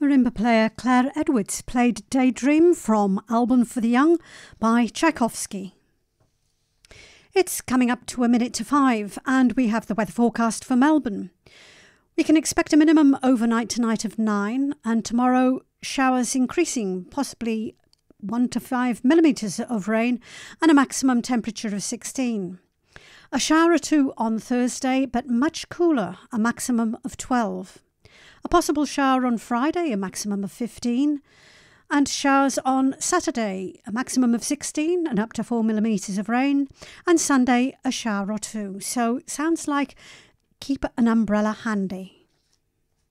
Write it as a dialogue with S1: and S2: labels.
S1: Marimba player Claire Edwards played Daydream from Album for the Young by Tchaikovsky. It's coming up to 5 and we have the weather forecast for Melbourne. We can expect a minimum overnight tonight of 9 and tomorrow showers increasing, possibly 1 to 5 millimetres of rain and a maximum temperature of 16. A shower or two on Thursday, but much cooler, a maximum of 12. A possible shower on Friday, a maximum of 15. And showers on Saturday, a maximum of 16 and up to 4 millimetres of rain. And Sunday, a shower or two. So it sounds like keep an umbrella handy.